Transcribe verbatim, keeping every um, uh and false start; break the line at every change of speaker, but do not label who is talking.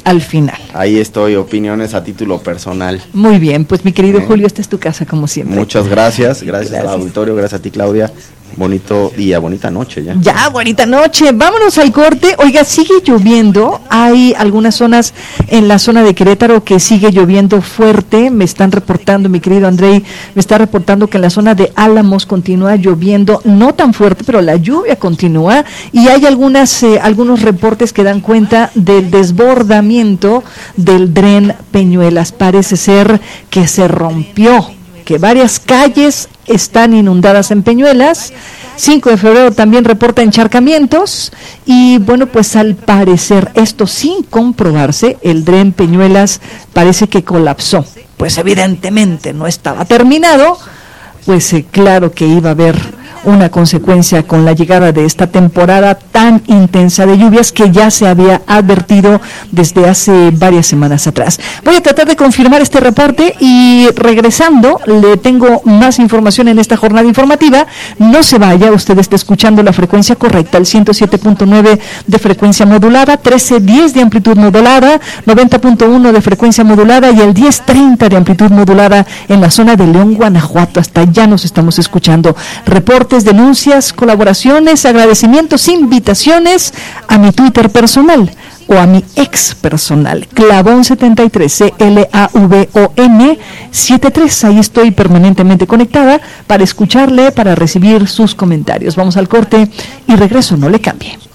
al final.
Ahí estoy, opiniones a título personal.
Muy bien, pues mi querido
¿Eh?
Julio, esta es tu casa como siempre.
Muchas gracias, gracias, gracias al auditorio, gracias a ti, Claudia. Bonito día, bonita noche ya.
Ya, bonita noche. Vámonos al corte. Oiga, sigue lloviendo. Hay algunas zonas en la zona de Querétaro que sigue lloviendo fuerte. Me están reportando, mi querido Andrei, me está reportando que en la zona de Álamos continúa lloviendo, no tan fuerte, pero la lluvia continúa. Y hay algunas, eh, algunos reportes que dan cuenta del desbordamiento del Dren Peñuelas. Parece ser que se rompió, que varias calles están inundadas en Peñuelas. cinco de febrero también reporta encharcamientos y bueno, pues al parecer, esto sin comprobarse, el Dren Peñuelas parece que colapsó. Pues evidentemente no estaba terminado, pues eh, claro que iba a haber una consecuencia con la llegada de esta temporada tan intensa de lluvias que ya se había advertido desde hace varias semanas atrás. Voy a tratar de confirmar este reporte y regresando le tengo más información en esta jornada informativa. No se vaya, usted está escuchando la frecuencia correcta, el ciento siete punto nueve de frecuencia modulada, trece diez de amplitud modulada, noventa punto uno de frecuencia modulada y el diez treinta de amplitud modulada en la zona de León, Guanajuato. Hasta allá nos estamos escuchando. Reporte, denuncias, colaboraciones, agradecimientos, invitaciones a mi Twitter personal o a mi ex personal, Clavón setenta y tres, C L A V O N setenta y tres. Ahí estoy permanentemente conectada para escucharle, para recibir sus comentarios. Vamos al corte y regreso, no le cambie.